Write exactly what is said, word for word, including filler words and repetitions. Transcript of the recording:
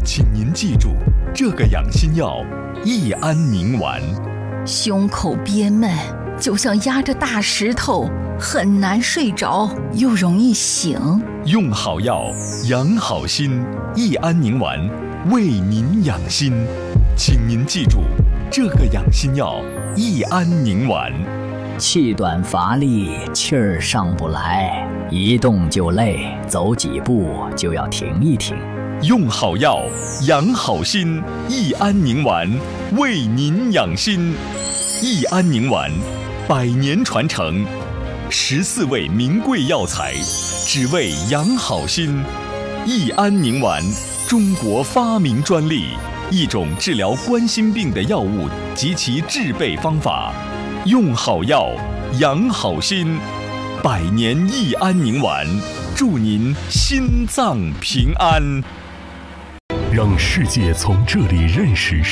请您记住，这个养心药益安宁丸。 胸口憋闷，就像压着大石头，很难睡着，又容易醒。 用好药，养好心，益安宁丸为您养心。请您记住，这个养心药益安宁丸。 气短乏力，气儿上不来，一动就累，走几步就要停一停。 用好药，养好心，益安宁丸为您养心。益安宁丸，百年传承，十四味名贵药材，只为养好心。益安宁丸，中国发明专利，一种治疗冠心病的药物及其制备方法。用好药，养好心，百年益安宁丸，祝您心脏平安。 让世界从这里认识